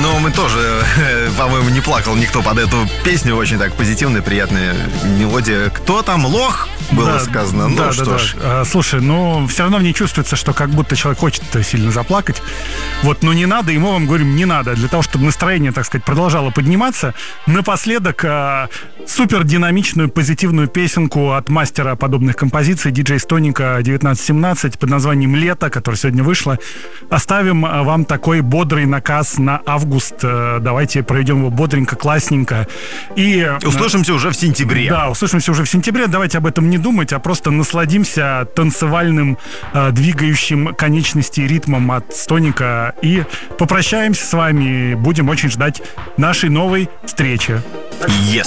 Но мы тоже, по-моему, не плакал никто под эту песню. Очень так позитивная, приятная мелодия. Кто там, лох? Было сказано. Ну, что ж. Слушай, все равно мне чувствуется, что как будто человек хочет сильно заплакать. Вот, но не надо, и мы вам говорим, не надо. Для того, чтобы настроение, так сказать, продолжало подниматься, напоследок супер динамичную, позитивную песенку от мастера подобных композиций, диджей Стоника 1917 под названием «Лето», которая сегодня вышла. Оставим вам такой бодрый наказ на август. Давайте проведем его бодренько, классненько. И услышимся уже в сентябре. Да, услышимся уже в сентябре. Давайте об этом не думать, а просто насладимся танцевальным, двигающим конечности ритмом от Стоника. И попрощаемся с вами. Будем очень ждать нашей новой встречи. Yes.